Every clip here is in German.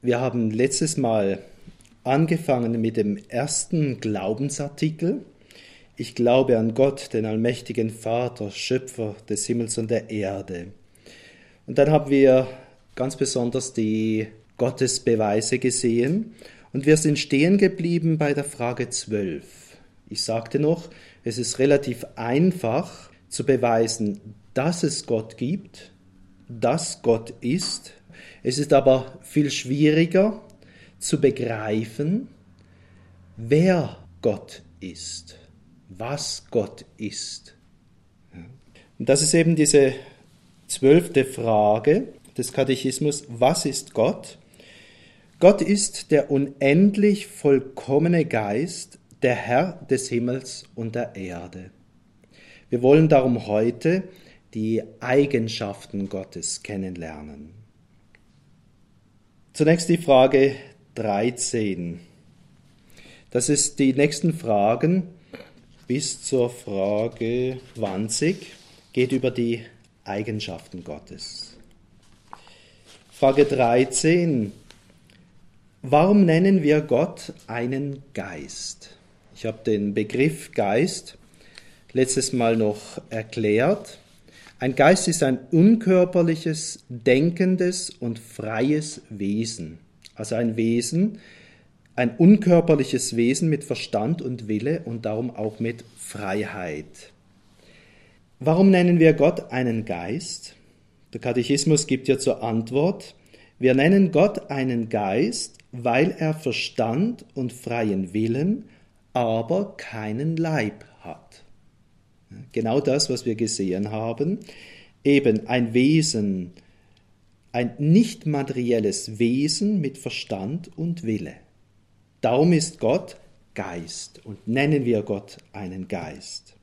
Wir haben letztes Mal angefangen mit dem ersten Glaubensartikel. Ich glaube an Gott, den allmächtigen Vater, Schöpfer des Himmels und der Erde. Und dann haben wir ganz besonders die Gottesbeweise gesehen und wir sind stehen geblieben bei der Frage 12. Ich sagte noch, es ist relativ einfach zu beweisen, dass es Gott gibt, dass Gott ist. Es ist aber viel schwieriger zu begreifen, wer Gott ist, was Gott ist. Und das ist eben diese 12. Frage des Katechismus: Was ist Gott? Gott ist der unendlich vollkommene Geist, der Herr des Himmels und der Erde. Wir wollen darum heute die Eigenschaften Gottes kennenlernen. Zunächst die Frage 13. Das ist die nächsten Fragen bis zur Frage 20, geht über die Eigenschaften Gottes. Frage 13. Warum nennen wir Gott einen Geist? Ich habe den Begriff Geist letztes Mal noch erklärt. Ein Geist ist ein unkörperliches, denkendes und freies Wesen. Also ein Wesen, ein unkörperliches Wesen mit Verstand und Wille und darum auch mit Freiheit. Warum nennen wir Gott einen Geist? Der Katechismus gibt ja zur Antwort: Wir nennen Gott einen Geist, weil er Verstand und freien Willen, aber keinen Leib hat. Genau das, was wir gesehen haben, eben ein Wesen, ein nicht materielles Wesen mit Verstand und Wille. Darum ist Gott Geist und nennen wir Gott einen Geist.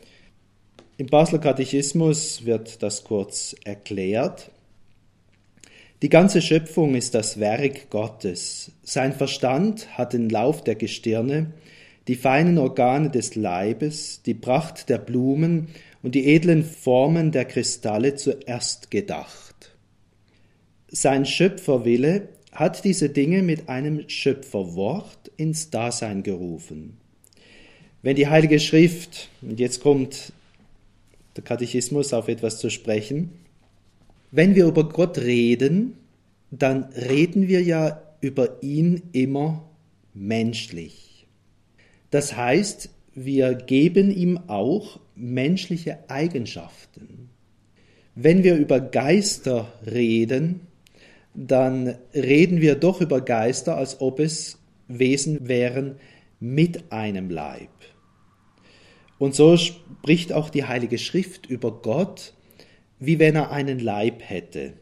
Im Basler Katechismus wird das kurz erklärt. Die ganze Schöpfung ist das Werk Gottes. Sein Verstand hat den Lauf der Gestirne, die feinen Organe des Leibes, die Pracht der Blumen und die edlen Formen der Kristalle zuerst gedacht. Sein Schöpferwille hat diese Dinge mit einem Schöpferwort ins Dasein gerufen. Wenn die Heilige Schrift, und jetzt kommt der Katechismus auf etwas zu sprechen, wenn wir über Gott reden, dann reden wir ja über ihn immer menschlich. Das heißt, wir geben ihm auch menschliche Eigenschaften. Wenn wir über Geister reden, dann reden wir doch über Geister, als ob es Wesen wären mit einem Leib. Und so spricht auch die Heilige Schrift über Gott, wie wenn er einen Leib hätte.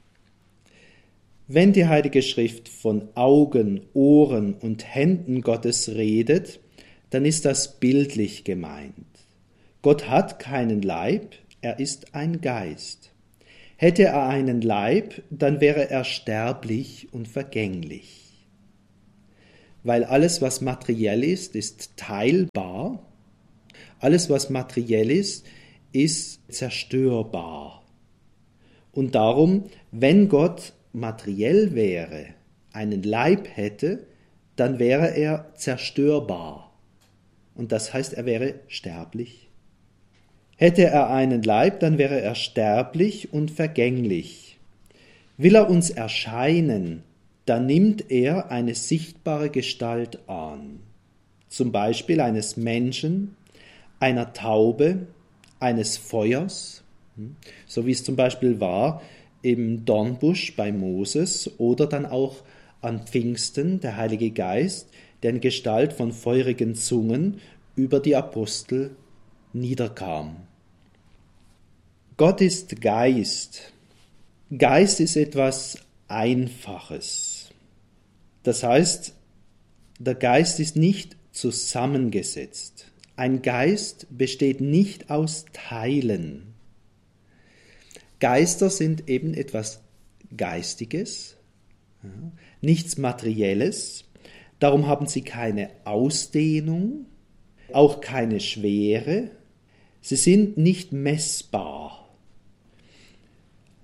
Wenn die Heilige Schrift von Augen, Ohren und Händen Gottes redet, dann ist das bildlich gemeint. Gott hat keinen Leib, er ist ein Geist. Hätte er einen Leib, dann wäre er sterblich und vergänglich. Weil alles, was materiell ist, ist teilbar. Alles, was materiell ist zerstörbar. Und darum, wenn Gott materiell wäre, einen Leib hätte, dann wäre er zerstörbar. Und das heißt, er wäre sterblich. Hätte er einen Leib, dann wäre er sterblich und vergänglich. Will er uns erscheinen, dann nimmt er eine sichtbare Gestalt an. Zum Beispiel eines Menschen, einer Taube, eines Feuers, so wie es zum Beispiel war im Dornbusch bei Moses oder dann auch an Pfingsten, der Heilige Geist, der in Gestalt von feurigen Zungen über die Apostel niederkam. Gott ist Geist. Geist ist etwas Einfaches. Das heißt, der Geist ist nicht zusammengesetzt. Ein Geist besteht nicht aus Teilen. Geister sind eben etwas Geistiges, nichts Materielles. Darum haben sie keine Ausdehnung, auch keine Schwere. Sie sind nicht messbar.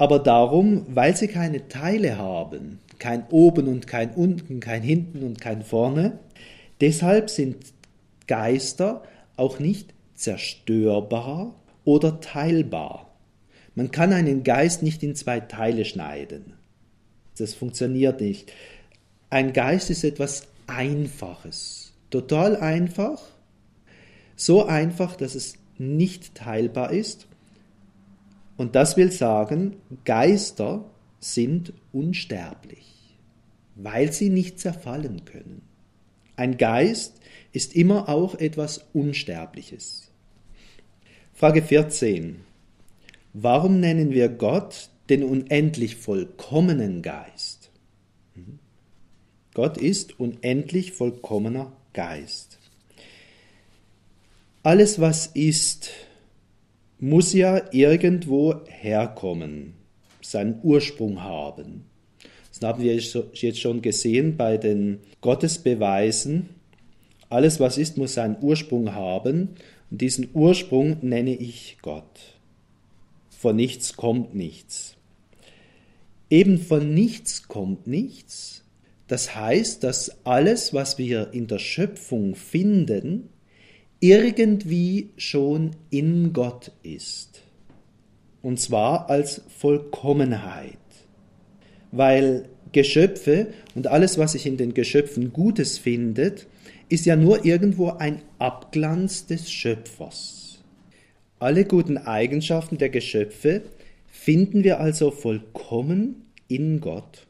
Aber darum, weil sie keine Teile haben, kein Oben und kein Unten, kein Hinten und kein Vorne, deshalb sind Geister auch nicht zerstörbar oder teilbar. Man kann einen Geist nicht in zwei Teile schneiden. Das funktioniert nicht. Ein Geist ist etwas Einfaches, total einfach, so einfach, dass es nicht teilbar ist. Und das will sagen, Geister sind unsterblich, weil sie nicht zerfallen können. Ein Geist ist immer auch etwas Unsterbliches. Frage 14. Warum nennen wir Gott den unendlich vollkommenen Geist? Gott ist unendlich vollkommener Geist. Alles, was ist, muss ja irgendwo herkommen, seinen Ursprung haben. Das haben wir jetzt schon gesehen bei den Gottesbeweisen. Alles, was ist, muss seinen Ursprung haben, und diesen Ursprung nenne ich Gott. Von nichts kommt nichts. Eben von nichts kommt nichts. Das heißt, dass alles, was wir in der Schöpfung finden, irgendwie schon in Gott ist. Und zwar als Vollkommenheit. Weil Geschöpfe und alles, was sich in den Geschöpfen Gutes findet, ist ja nur irgendwo ein Abglanz des Schöpfers. Alle guten Eigenschaften der Geschöpfe finden wir also vollkommen in Gott.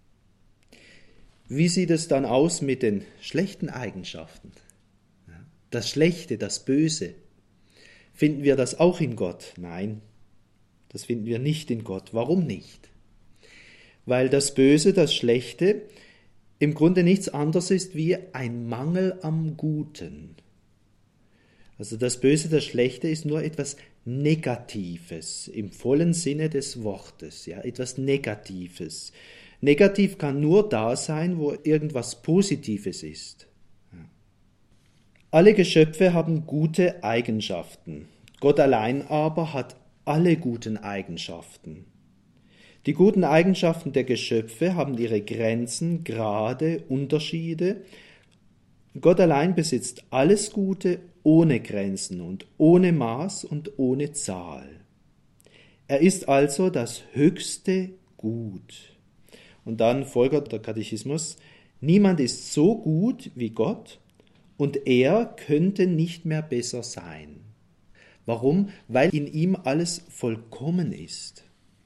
Wie sieht es dann aus mit den schlechten Eigenschaften? Das Schlechte, das Böse. Finden wir das auch in Gott? Nein, das finden wir nicht in Gott. Warum nicht? Weil das Böse, das Schlechte im Grunde nichts anderes ist wie ein Mangel am Guten. Also das Böse, das Schlechte ist nur etwas Negatives, im vollen Sinne des Wortes, ja, etwas Negatives. Negativ kann nur da sein, wo irgendwas Positives ist. Alle Geschöpfe haben gute Eigenschaften. Gott allein aber hat alle guten Eigenschaften. Die guten Eigenschaften der Geschöpfe haben ihre Grenzen, Grade, Unterschiede. Gott allein besitzt alles Gute ohne Grenzen und ohne Maß und ohne Zahl. Er ist also das höchste Gut. Und dann folgt der Katechismus: Niemand ist so gut wie Gott, und er könnte nicht mehr besser sein. Warum? Weil in ihm alles vollkommen ist.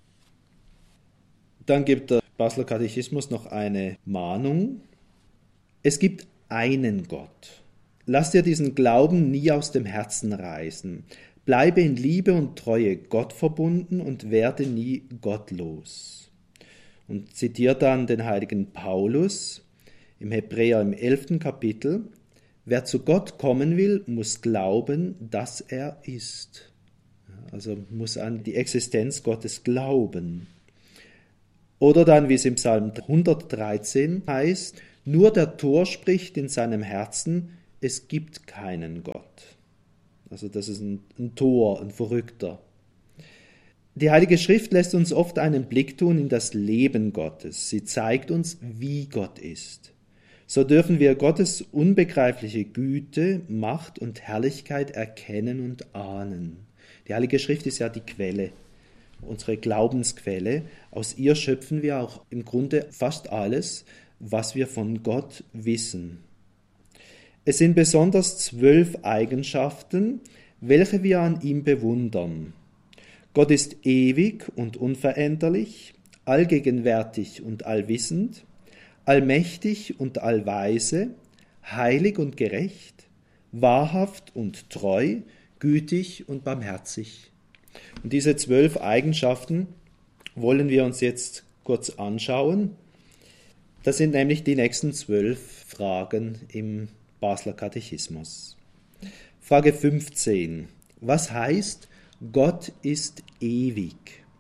Dann gibt der Basler Katechismus noch eine Mahnung. Es gibt einen Gott. Lass dir diesen Glauben nie aus dem Herzen reißen. Bleibe in Liebe und Treue Gott verbunden und werde nie gottlos. Und zitiert dann den heiligen Paulus im Hebräer im 11. Kapitel: Wer zu Gott kommen will, muss glauben, dass er ist. Also muss an die Existenz Gottes glauben. Oder dann, wie es im Psalm 113 heißt: Nur der Tor spricht in seinem Herzen, es gibt keinen Gott. Also das ist ein Tor, ein Verrückter. Die Heilige Schrift lässt uns oft einen Blick tun in das Leben Gottes. Sie zeigt uns, wie Gott ist. So dürfen wir Gottes unbegreifliche Güte, Macht und Herrlichkeit erkennen und ahnen. Die Heilige Schrift ist ja die Quelle, unsere Glaubensquelle. Aus ihr schöpfen wir auch im Grunde fast alles, was wir von Gott wissen. Es sind besonders 12 Eigenschaften, welche wir an ihm bewundern. Gott ist ewig und unveränderlich, allgegenwärtig und allwissend, allmächtig und allweise, heilig und gerecht, wahrhaft und treu, gütig und barmherzig. Und diese 12 Eigenschaften wollen wir uns jetzt kurz anschauen. Das sind nämlich die nächsten 12 Fragen im Basler Katechismus. Frage 15. Was heißt, Gott ist ewig?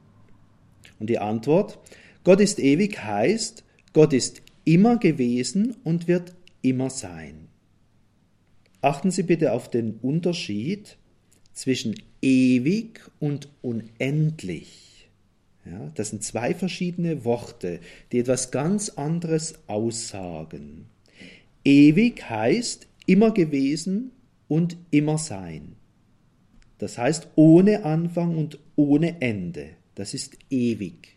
Und die Antwort: Gott ist ewig heißt, Gott ist immer gewesen und wird immer sein. Achten Sie bitte auf den Unterschied zwischen ewig und unendlich. Ja, das sind zwei verschiedene Worte, die etwas ganz anderes aussagen. Ewig heißt immer gewesen und immer sein. Das heißt ohne Anfang und ohne Ende. Das ist ewig.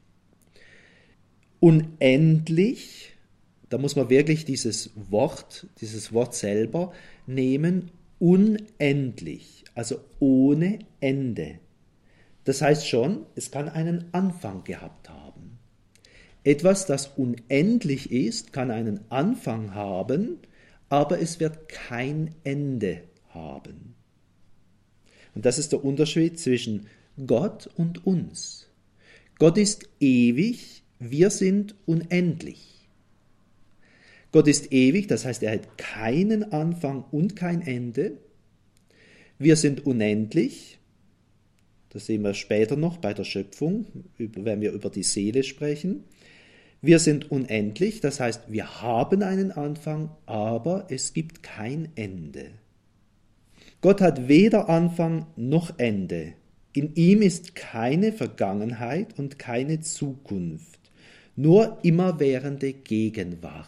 Unendlich, da muss man wirklich dieses Wort selber nehmen, unendlich, also ohne Ende. Das heißt schon, es kann einen Anfang gehabt haben. Etwas, das unendlich ist, kann einen Anfang haben, aber es wird kein Ende haben. Und das ist der Unterschied zwischen Gott und uns. Gott ist ewig, wir sind unendlich. Gott ist ewig, das heißt, er hat keinen Anfang und kein Ende. Wir sind unendlich. Das sehen wir später noch bei der Schöpfung, wenn wir über die Seele sprechen. Wir sind unendlich, das heißt, wir haben einen Anfang, aber es gibt kein Ende. Gott hat weder Anfang noch Ende. In ihm ist keine Vergangenheit und keine Zukunft, nur immerwährende Gegenwart.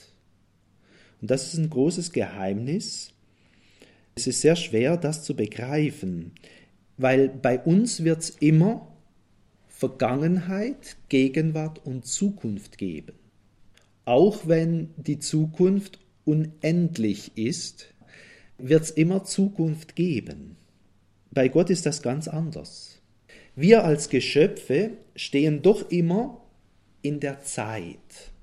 Und das ist ein großes Geheimnis. Es ist sehr schwer, das zu begreifen. Weil bei uns wird es immer Vergangenheit, Gegenwart und Zukunft geben. Auch wenn die Zukunft unendlich ist, wird es immer Zukunft geben. Bei Gott ist das ganz anders. Wir als Geschöpfe stehen doch immer in der Zeit.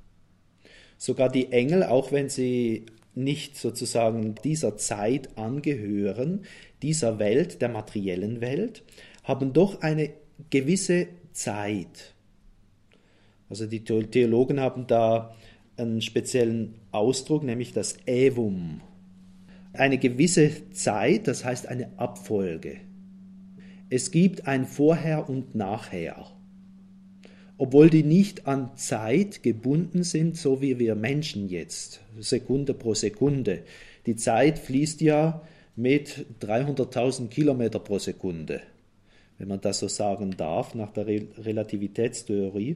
Sogar die Engel, auch wenn sie nicht sozusagen dieser Zeit angehören, dieser Welt, der materiellen Welt, haben doch eine gewisse Zeit. Also die Theologen haben da einen speziellen Ausdruck, nämlich das Ävum. Eine gewisse Zeit, das heißt eine Abfolge. Es gibt ein Vorher und Nachher. Obwohl die nicht an Zeit gebunden sind, so wie wir Menschen jetzt, Sekunde pro Sekunde. Die Zeit fließt ja mit 300.000 Kilometer pro Sekunde, wenn man das so sagen darf, nach der Relativitätstheorie.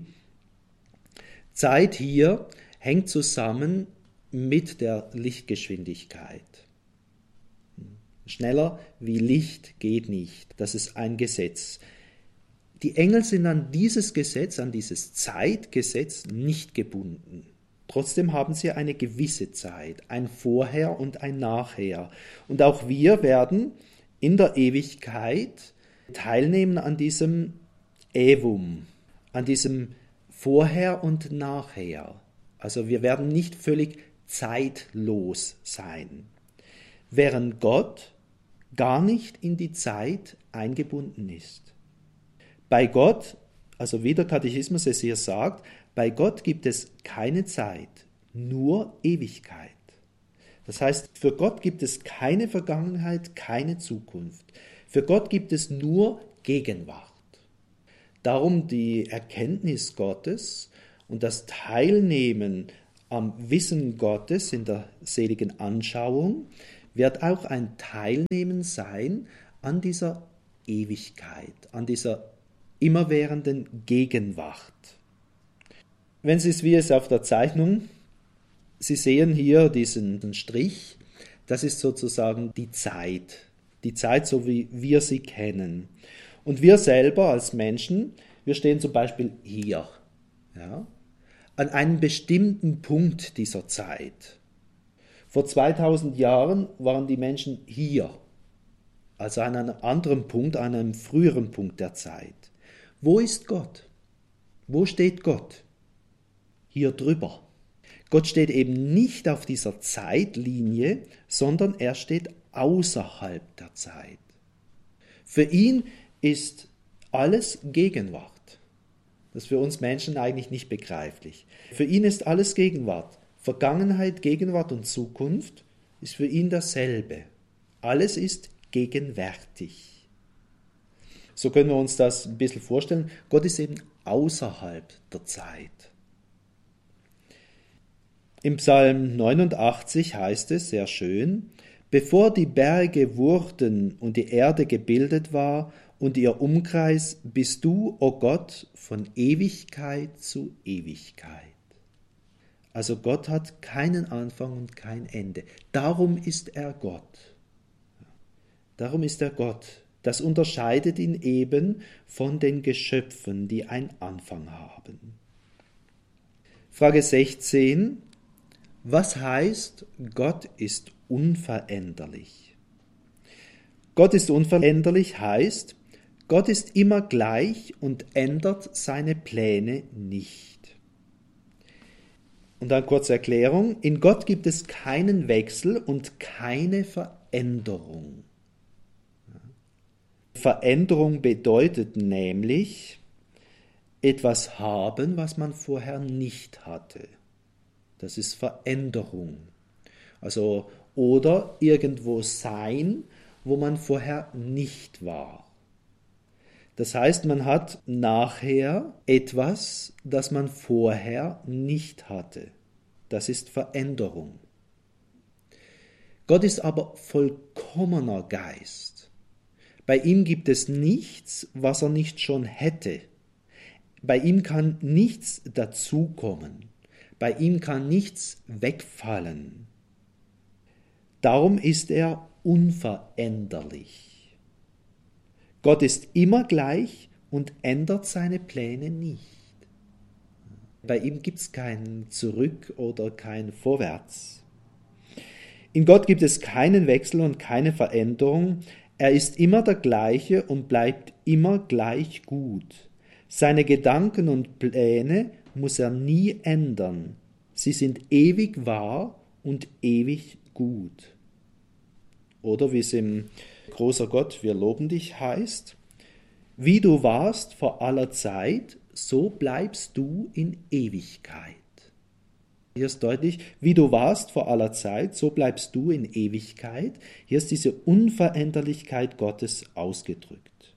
Zeit hier hängt zusammen mit der Lichtgeschwindigkeit. Schneller wie Licht geht nicht. Das ist ein Gesetz. Die Engel sind an dieses Gesetz, an dieses Zeitgesetz nicht gebunden. Trotzdem haben sie eine gewisse Zeit, ein Vorher und ein Nachher. Und auch wir werden in der Ewigkeit teilnehmen an diesem Ävum, an diesem Vorher und Nachher. Also wir werden nicht völlig zeitlos sein, während Gott gar nicht in die Zeit eingebunden ist. Bei Gott, also wie der Katechismus es hier sagt, bei Gott gibt es keine Zeit, nur Ewigkeit. Das heißt, für Gott gibt es keine Vergangenheit, keine Zukunft. Für Gott gibt es nur Gegenwart. Darum die Erkenntnis Gottes und das Teilnehmen am Wissen Gottes in der seligen Anschauung wird auch ein Teilnehmen sein an dieser Ewigkeit, an dieser immerwährenden Gegenwart. Wenn Sie es wie es auf der Zeichnung, Sie sehen hier diesen Strich, das ist sozusagen die Zeit so wie wir sie kennen. Und wir selber als Menschen, wir stehen zum Beispiel hier, ja, an einem bestimmten Punkt dieser Zeit. Vor 2000 Jahren waren die Menschen hier, also an einem anderen Punkt, an einem früheren Punkt der Zeit. Wo ist Gott? Wo steht Gott? Hier drüber. Gott steht eben nicht auf dieser Zeitlinie, sondern er steht außerhalb der Zeit. Für ihn ist alles Gegenwart. Das ist für uns Menschen eigentlich nicht begreiflich. Für ihn ist alles Gegenwart. Vergangenheit, Gegenwart und Zukunft ist für ihn dasselbe. Alles ist gegenwärtig. So können wir uns das ein bisschen vorstellen. Gott ist eben außerhalb der Zeit. Im Psalm 89 heißt es sehr schön: Bevor die Berge wurden und die Erde gebildet war und ihr Umkreis bist du, o Gott, von Ewigkeit zu Ewigkeit. Also Gott hat keinen Anfang und kein Ende. Darum ist er Gott. Darum ist er Gott. Das unterscheidet ihn eben von den Geschöpfen, die einen Anfang haben. Frage 16. Was heißt, Gott ist unveränderlich? Gott ist unveränderlich heißt, Gott ist immer gleich und ändert seine Pläne nicht. Und eine kurze Erklärung. In Gott gibt es keinen Wechsel und keine Veränderung. Veränderung bedeutet nämlich etwas haben, was man vorher nicht hatte. Das ist Veränderung. Also, oder irgendwo sein, wo man vorher nicht war. Das heißt, man hat nachher etwas, das man vorher nicht hatte. Das ist Veränderung. Gott ist aber vollkommener Geist. Bei ihm gibt es nichts, was er nicht schon hätte. Bei ihm kann nichts dazukommen. Bei ihm kann nichts wegfallen. Darum ist er unveränderlich. Gott ist immer gleich und ändert seine Pläne nicht. Bei ihm gibt es kein Zurück oder kein Vorwärts. In Gott gibt es keinen Wechsel und keine Veränderung. Er ist immer der gleiche und bleibt immer gleich gut. Seine Gedanken und Pläne muss er nie ändern. Sie sind ewig wahr und ewig gut. Oder wie es im Großer Gott, wir loben dich heißt, wie du warst vor aller Zeit, so bleibst du in Ewigkeit. Hier ist deutlich, wie du warst vor aller Zeit, so bleibst du in Ewigkeit. Hier ist diese Unveränderlichkeit Gottes ausgedrückt.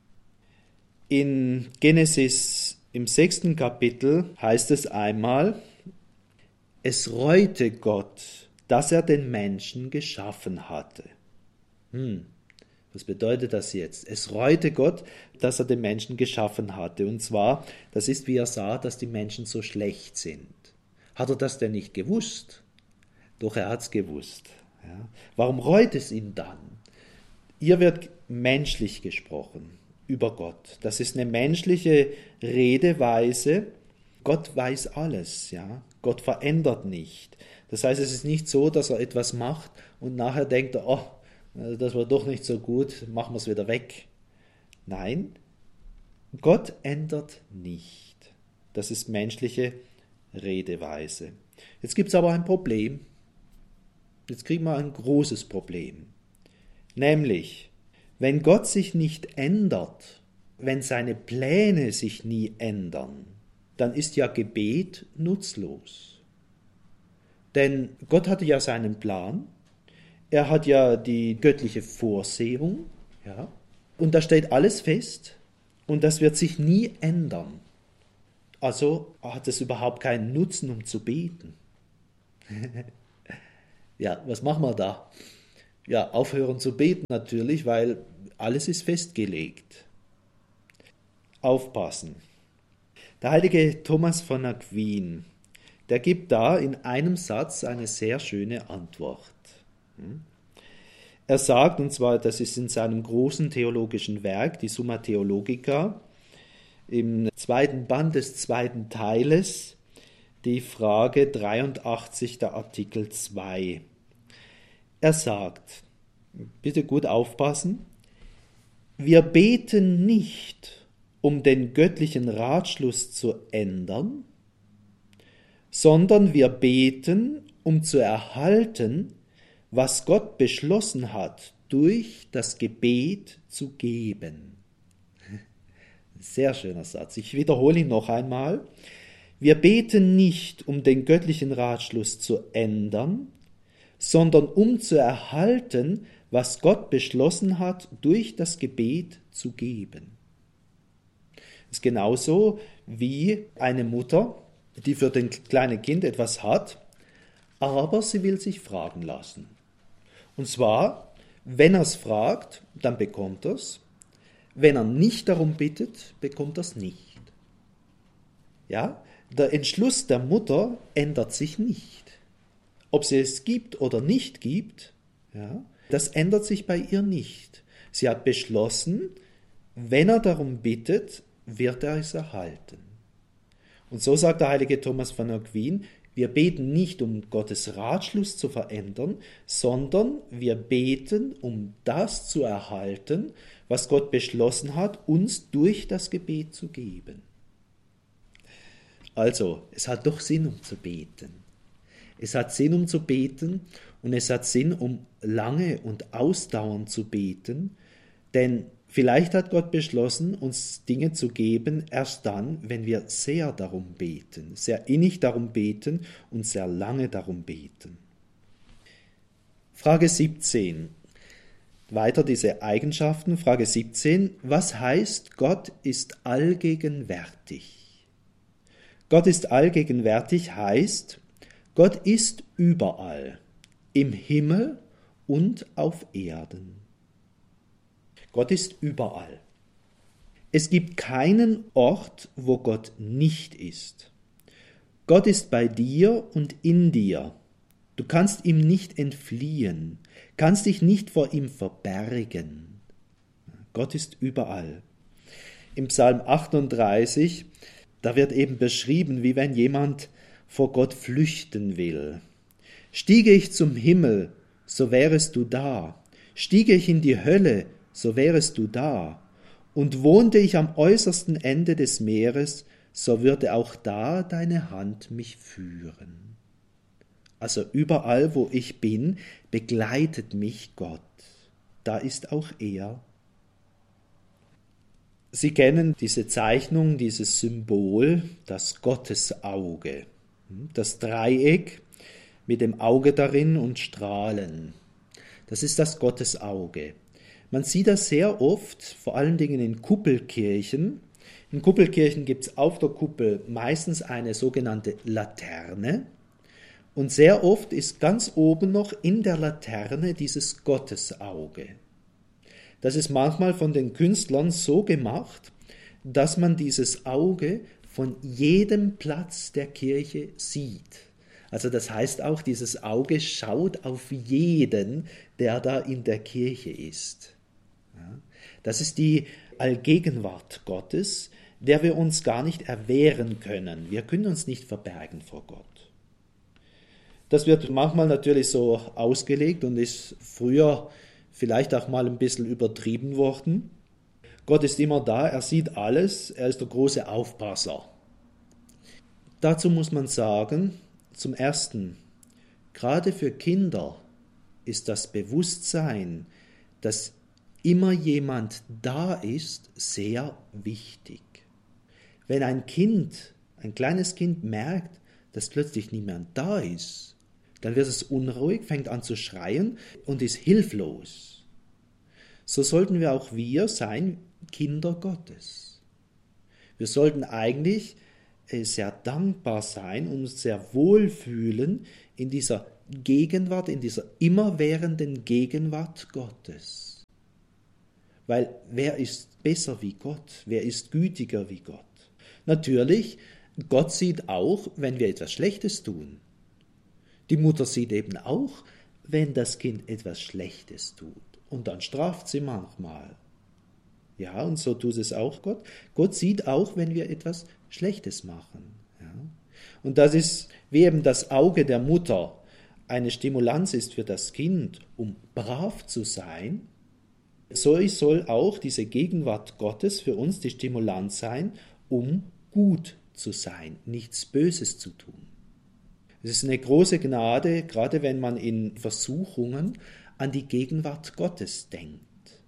In Genesis im 6. Kapitel heißt es einmal, es reute Gott, dass er den Menschen geschaffen hatte. Was bedeutet das jetzt? Es reute Gott, dass er den Menschen geschaffen hatte. Und zwar, das ist, wie er sah, dass die Menschen so schlecht sind. Hat er das denn nicht gewusst? Doch er hat es gewusst. Ja. Warum reut es ihn dann? Hier wird menschlich gesprochen über Gott. Das ist eine menschliche Redeweise. Gott weiß alles. Ja. Gott verändert nicht. Das heißt, es ist nicht so, dass er etwas macht und nachher denkt er, oh, das war doch nicht so gut, machen wir es wieder weg. Nein, Gott ändert nicht. Das ist menschliche Redeweise. Jetzt gibt es aber ein Problem. Jetzt kriegen wir ein großes Problem. Nämlich, wenn Gott sich nicht ändert, wenn seine Pläne sich nie ändern, dann ist ja Gebet nutzlos. Denn Gott hatte ja seinen Plan, er hat ja die göttliche Vorsehung, ja, und da steht alles fest und das wird sich nie ändern. Also hat es überhaupt keinen Nutzen, um zu beten. Ja, was machen wir da? Ja, aufhören zu beten natürlich, weil alles ist festgelegt. Aufpassen. Der heilige Thomas von Aquin, der gibt da in einem Satz eine sehr schöne Antwort. Er sagt, und zwar, das ist in seinem großen theologischen Werk, die Summa Theologica, im 2. Band des 2. Teiles, die Frage 83, der Artikel 2. Er sagt, bitte gut aufpassen, wir beten nicht, um den göttlichen Ratschluss zu ändern, sondern wir beten, um zu erhalten, was Gott beschlossen hat, durch das Gebet zu geben. Sehr schöner Satz. Ich wiederhole ihn noch einmal. Wir beten nicht, um den göttlichen Ratschluss zu ändern, sondern um zu erhalten, was Gott beschlossen hat, durch das Gebet zu geben. Das ist genauso wie eine Mutter, die für das kleine Kind etwas hat, aber sie will sich fragen lassen. Und zwar, wenn er es fragt, dann bekommt er es. Wenn er nicht darum bittet, bekommt er es nicht. Ja? Der Entschluss der Mutter ändert sich nicht. Ob sie es gibt oder nicht gibt, ja, das ändert sich bei ihr nicht. Sie hat beschlossen, wenn er darum bittet, wird er es erhalten. Und so sagt der heilige Thomas von Aquin, wir beten nicht, um Gottes Ratschluss zu verändern, sondern wir beten, um das zu erhalten, was Gott beschlossen hat, uns durch das Gebet zu geben. Also, es hat doch Sinn, um zu beten. Es hat Sinn, um zu beten, und es hat Sinn, um lange und ausdauernd zu beten, denn vielleicht hat Gott beschlossen, uns Dinge zu geben, erst dann, wenn wir sehr darum beten, sehr innig darum beten und sehr lange darum beten. Frage 17. Weiter diese Eigenschaften. Frage 17. Was heißt, Gott ist allgegenwärtig? Gott ist allgegenwärtig heißt, Gott ist überall, im Himmel und auf Erden. Gott ist überall. Es gibt keinen Ort, wo Gott nicht ist. Gott ist bei dir und in dir. Du kannst ihm nicht entfliehen, kannst dich nicht vor ihm verbergen. Gott ist überall. Im Psalm 38, da wird eben beschrieben, wie wenn jemand vor Gott flüchten will. Stiege ich zum Himmel, so wärest du da. Stiege ich in die Hölle, so wärest du da. Und wohnte ich am äußersten Ende des Meeres, so würde auch da deine Hand mich führen. Also überall, wo ich bin, begleitet mich Gott. Da ist auch er. Sie kennen diese Zeichnung, dieses Symbol, das Gottesauge. Das Dreieck mit dem Auge darin und Strahlen. Das ist das Gottesauge. Man sieht das sehr oft, vor allen Dingen in Kuppelkirchen. In Kuppelkirchen gibt es auf der Kuppel meistens eine sogenannte Laterne. Und sehr oft ist ganz oben noch in der Laterne dieses Gottesauge. Das ist manchmal von den Künstlern so gemacht, dass man dieses Auge von jedem Platz der Kirche sieht. Also das heißt auch, dieses Auge schaut auf jeden, der da in der Kirche ist. Ja, das ist die Allgegenwart Gottes, der wir uns gar nicht erwehren können. Wir können uns nicht verbergen vor Gott. Das wird manchmal natürlich so ausgelegt und ist früher vielleicht auch mal ein bisschen übertrieben worden. Gott ist immer da, er sieht alles, er ist der große Aufpasser. Dazu muss man sagen, zum Ersten, gerade für Kinder ist das Bewusstsein, dass immer jemand da ist, sehr wichtig. Wenn ein kleines Kind merkt, dass plötzlich niemand da ist, dann wird es unruhig, fängt an zu schreien und ist hilflos. So sollten wir auch sein, Kinder Gottes. Wir sollten eigentlich sehr dankbar sein und uns sehr wohlfühlen in dieser Gegenwart, in dieser immerwährenden Gegenwart Gottes. Weil wer ist besser wie Gott? Wer ist gütiger wie Gott? Natürlich, Gott sieht auch, wenn wir etwas Schlechtes tun. Die Mutter sieht eben auch, wenn das Kind etwas Schlechtes tut. Und dann straft sie manchmal. Ja, und so tut es auch Gott. Gott sieht auch, wenn wir etwas Schlechtes machen. Ja. Und das ist, wie eben das Auge der Mutter eine Stimulanz ist für das Kind, um brav zu sein, so soll auch diese Gegenwart Gottes für uns die Stimulanz sein, um gut zu sein, nichts Böses zu tun. Es ist eine große Gnade, gerade wenn man in Versuchungen an die Gegenwart Gottes denkt.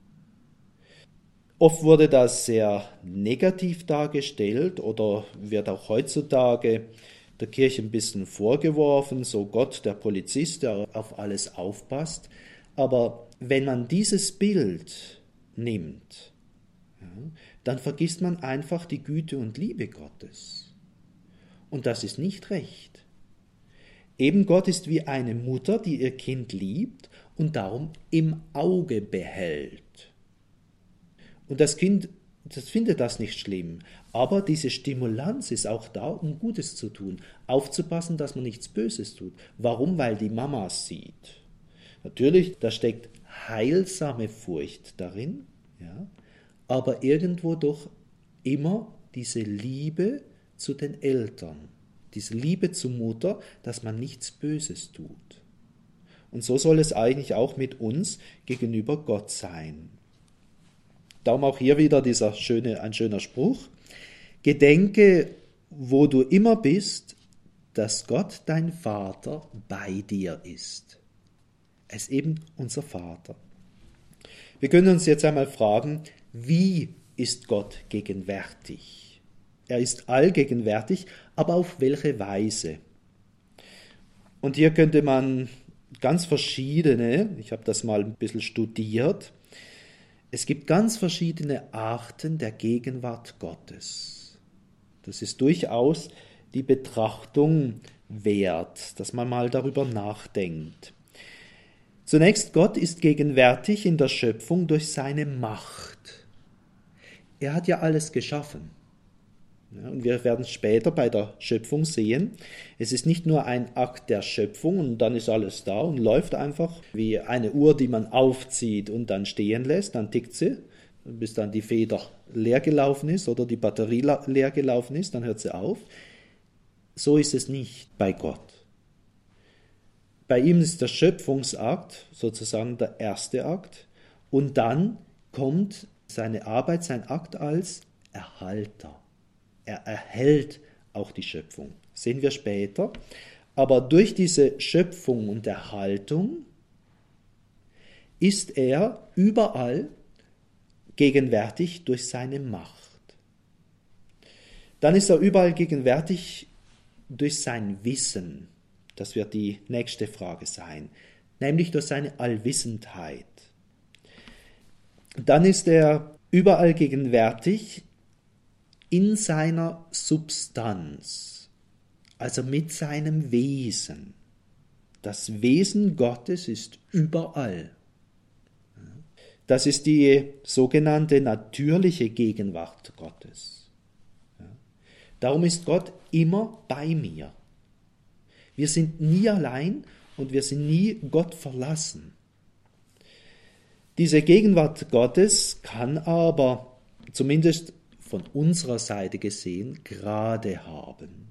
Oft wurde das sehr negativ dargestellt oder wird auch heutzutage der Kirche ein bisschen vorgeworfen, so Gott, der Polizist, der auf alles aufpasst. Aber wenn man dieses Bild nimmt, ja, dann vergisst man einfach die Güte und Liebe Gottes. Und das ist nicht recht. Eben Gott ist wie eine Mutter, die ihr Kind liebt und darum im Auge behält. Und das Kind, das findet das nicht schlimm. Aber diese Stimulanz ist auch da, um Gutes zu tun. Aufzupassen, dass man nichts Böses tut. Warum? Weil die Mama es sieht. Natürlich, da steckt heilsame Furcht darin, ja, aber irgendwo doch immer diese Liebe zu den Eltern, diese Liebe zur Mutter, dass man nichts Böses tut. Und so soll es eigentlich auch mit uns gegenüber Gott sein. Darum auch hier wieder ein schöner Spruch. Gedenke, wo du immer bist, dass Gott, dein Vater, bei dir ist. Er ist eben unser Vater. Wir können uns jetzt einmal fragen, wie ist Gott gegenwärtig? Er ist allgegenwärtig, aber auf welche Weise? Und hier könnte man ganz verschiedene, ich habe das mal ein bisschen studiert, es gibt ganz verschiedene Arten der Gegenwart Gottes. Das ist durchaus die Betrachtung wert, dass man mal darüber nachdenkt. Zunächst, Gott ist gegenwärtig in der Schöpfung durch seine Macht. Er hat ja alles geschaffen. Ja, und wir werden später bei der Schöpfung sehen, es ist nicht nur ein Akt der Schöpfung und dann ist alles da und läuft einfach wie eine Uhr, die man aufzieht und dann stehen lässt, dann tickt sie, bis dann die Feder leer gelaufen ist oder die Batterie leer gelaufen ist, dann hört sie auf. So ist es nicht bei Gott. Bei ihm ist der Schöpfungsakt sozusagen der erste Akt und dann kommt seine Arbeit, sein Akt als Erhalter. Er erhält auch die Schöpfung. Sehen wir später. Aber durch diese Schöpfung und Erhaltung ist er überall gegenwärtig durch seine Macht. Dann ist er überall gegenwärtig durch sein Wissen. Das wird die nächste Frage sein, nämlich durch seine Allwissendheit. Dann ist er überall gegenwärtig in seiner Substanz, also mit seinem Wesen. Das Wesen Gottes ist überall. Das ist die sogenannte natürliche Gegenwart Gottes. Darum ist Gott immer bei mir. Wir sind nie allein und wir sind nie Gott verlassen. Diese Gegenwart Gottes kann aber, zumindest von unserer Seite gesehen, Grade haben.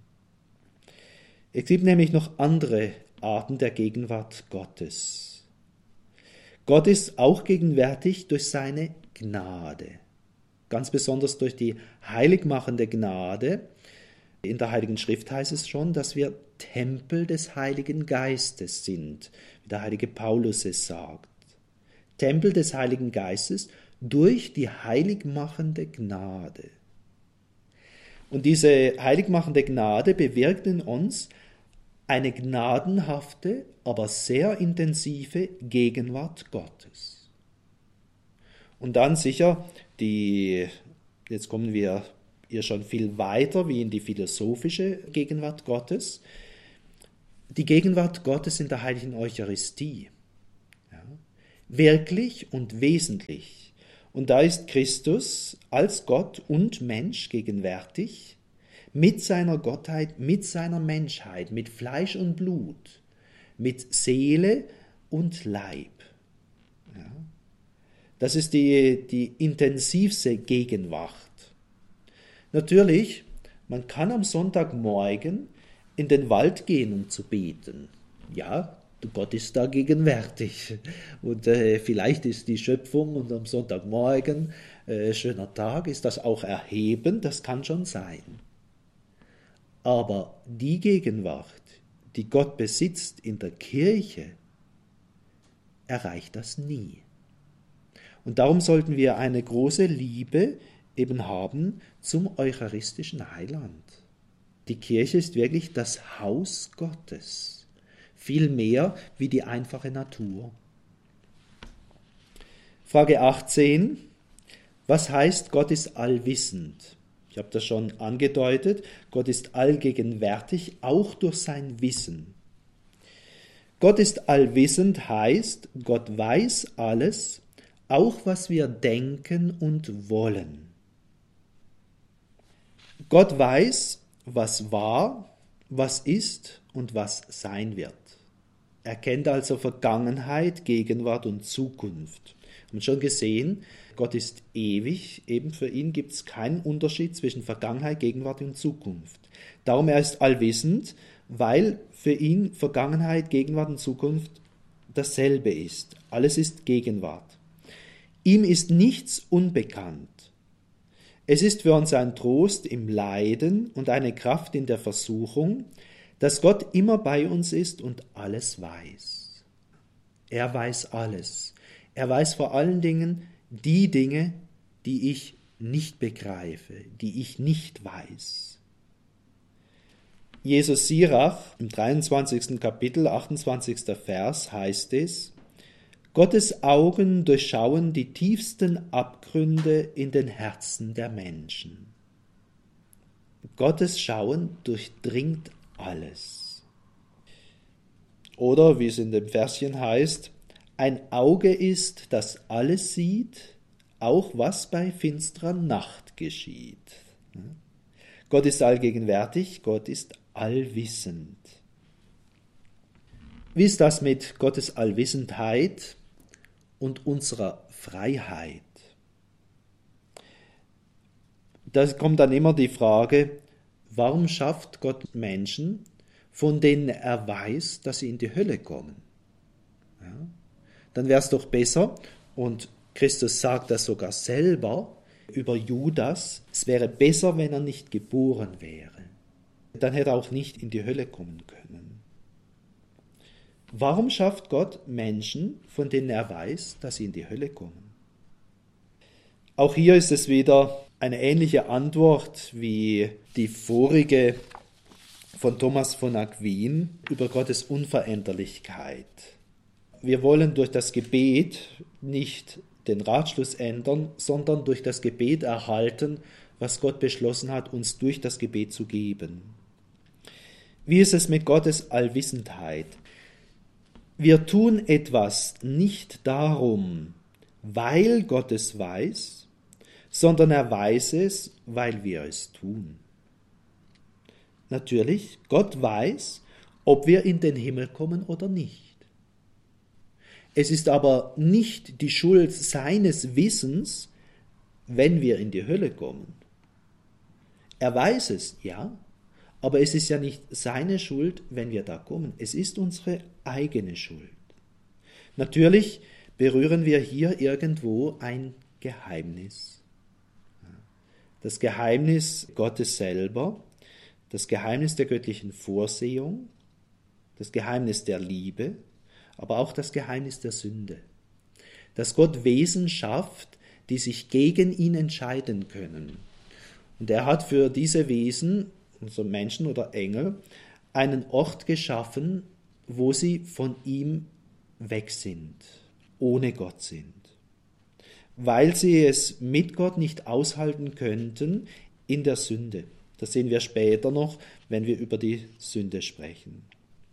Es gibt nämlich noch andere Arten der Gegenwart Gottes. Gott ist auch gegenwärtig durch seine Gnade, ganz besonders durch die heiligmachende Gnade. In der Heiligen Schrift heißt es schon, dass wir Tempel des Heiligen Geistes sind, wie der heilige Paulus es sagt. Tempel des Heiligen Geistes durch die heiligmachende Gnade. Und diese heiligmachende Gnade bewirkt in uns eine gnadenhafte, aber sehr intensive Gegenwart Gottes. Und dann sicher, jetzt kommen wir hier schon viel weiter wie in die philosophische Gegenwart Gottes, die Gegenwart Gottes in der heiligen Eucharistie. Ja, wirklich und wesentlich. Und da ist Christus als Gott und Mensch gegenwärtig, mit seiner Gottheit, mit seiner Menschheit, mit Fleisch und Blut, mit Seele und Leib. Ja, das ist die intensivste Gegenwart. Natürlich, man kann am Sonntagmorgen in den Wald gehen, um zu beten. Ja, Gott ist da gegenwärtig. Und vielleicht ist die Schöpfung und am Sonntagmorgen schöner Tag, ist das auch erhebend, das kann schon sein. Aber die Gegenwart, die Gott besitzt in der Kirche, erreicht das nie. Und darum sollten wir eine große Liebe eben haben zum eucharistischen Heiland. Die Kirche ist wirklich das Haus Gottes, viel mehr wie die einfache Natur. Frage 18. Was heißt, Gott ist allwissend? Ich habe das schon angedeutet. Gott ist allgegenwärtig, auch durch sein Wissen. Gott ist allwissend heißt, Gott weiß alles, auch was wir denken und wollen. Gott weiß, was war, was ist und was sein wird. Er kennt also Vergangenheit, Gegenwart und Zukunft. Wir haben schon gesehen, Gott ist ewig, eben für ihn gibt es keinen Unterschied zwischen Vergangenheit, Gegenwart und Zukunft. Darum er ist allwissend, weil für ihn Vergangenheit, Gegenwart und Zukunft dasselbe ist. Alles ist Gegenwart. Ihm ist nichts unbekannt. Es ist für uns ein Trost im Leiden und eine Kraft in der Versuchung, dass Gott immer bei uns ist und alles weiß. Er weiß alles. Er weiß vor allen Dingen die Dinge, die ich nicht begreife, die ich nicht weiß. Jesus Sirach im 23. Kapitel, 28. Vers heißt es: Gottes Augen durchschauen die tiefsten Abgründe in den Herzen der Menschen. Gottes Schauen durchdringt alles. Oder wie es in dem Verschen heißt, ein Auge ist, das alles sieht, auch was bei finsterer Nacht geschieht. Gott ist allgegenwärtig, Gott ist allwissend. Wie ist das mit Gottes Allwissenheit und unserer Freiheit? Da kommt dann immer die Frage, warum schafft Gott Menschen, von denen er weiß, dass sie in die Hölle kommen? Ja? Dann wäre es doch besser, und Christus sagt das sogar selber über Judas, es wäre besser, wenn er nicht geboren wäre. Dann hätte er auch nicht in die Hölle kommen können. Warum schafft Gott Menschen, von denen er weiß, dass sie in die Hölle kommen? Auch hier ist es wieder eine ähnliche Antwort wie die vorige von Thomas von Aquin über Gottes Unveränderlichkeit. Wir wollen durch das Gebet nicht den Ratschluss ändern, sondern durch das Gebet erhalten, was Gott beschlossen hat, uns durch das Gebet zu geben. Wie ist es mit Gottes Allwissenheit? Wir tun etwas nicht darum, weil Gott es weiß, sondern er weiß es, weil wir es tun. Natürlich, Gott weiß, ob wir in den Himmel kommen oder nicht. Es ist aber nicht die Schuld seines Wissens, wenn wir in die Hölle kommen. Er weiß es, ja, aber es ist ja nicht seine Schuld, wenn wir da kommen. Es ist unsere eigene Schuld. Natürlich berühren wir hier irgendwo ein Geheimnis. Das Geheimnis Gottes selber, das Geheimnis der göttlichen Vorsehung, das Geheimnis der Liebe, aber auch das Geheimnis der Sünde. Dass Gott Wesen schafft, die sich gegen ihn entscheiden können. Und er hat für diese Wesen, also Menschen oder Engel, einen Ort geschaffen, wo sie von ihm weg sind, ohne Gott sind. Weil sie es mit Gott nicht aushalten könnten in der Sünde. Das sehen wir später noch, wenn wir über die Sünde sprechen.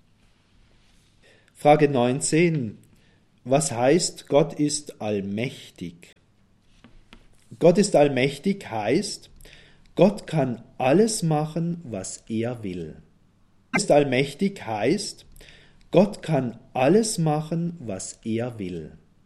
Frage 19. Was heißt, Gott ist allmächtig? Gott ist allmächtig heißt, Gott kann alles machen, was er will. Gott ist allmächtig heißt, Gott kann alles machen, was er will.